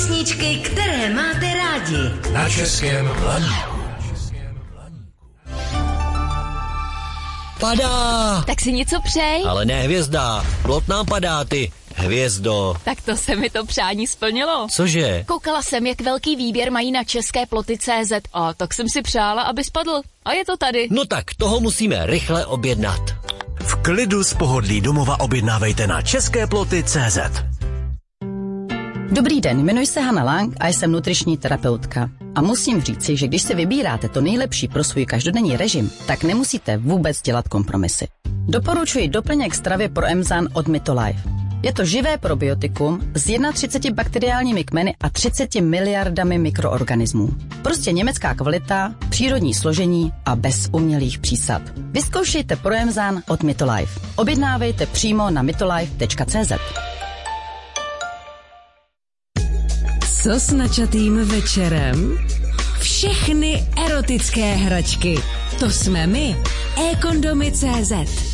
Písničky, které máte rádi. Na Českém Blaníku. Padá! Tak si něco přej. Ale ne hvězda, plot nám padá, ty hvězdo. Tak to se mi to přání splnilo. Cože? Koukala jsem, jak velký výběr mají na české ploty.cz a tak jsem si přála, aby spadl. A je to tady. No tak toho musíme rychle objednat. V klidu z pohodlí domova objednávejte na česképloty.cz. Dobrý den, jmenuji se Hana Lang a jsem nutriční terapeutka. A musím říci, že když si vybíráte to nejlepší pro svůj každodenní režim, tak nemusíte vůbec dělat kompromisy. Doporučuji doplněk stravy pro Emzan od Mytolife. Je to živé probiotikum s 31 bakteriálními kmeny a 30 miliardami mikroorganismů. Prostě německá kvalita, přírodní složení a bez umělých přísad. Vyzkoušejte Proemzan od Mytolife. Objednávejte přímo na mytolife.cz. Co s načatým večerem? Všechny erotické hračky. To jsme my. eKondomy.cz